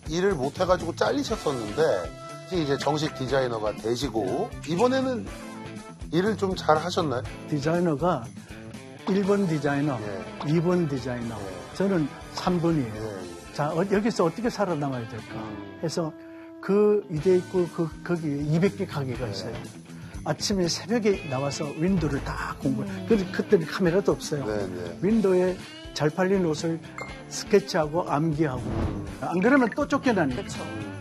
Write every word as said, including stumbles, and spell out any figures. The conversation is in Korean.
일을 못 해가지고 잘리셨었는데 이제 정식 디자이너가 되시고 이번에는 일을 좀 잘 하셨나요? 디자이너가 일 번 디자이너, 예. 이 번 디자이너, 예. 저는 삼 번이에요. 예. 자, 어, 여기서 어떻게 살아남아야 될까? 음. 해서 그 이대 있고 그, 거기에 이백 개 가게가 있어요. 예. 아침에 새벽에 나와서 윈도우를 다 공부해요. 음. 그때는 카메라도 없어요. 네, 네. 윈도우에 잘 팔린 옷을 스케치하고 암기하고 안 그러면 또 쫓겨나니까. 그렇죠.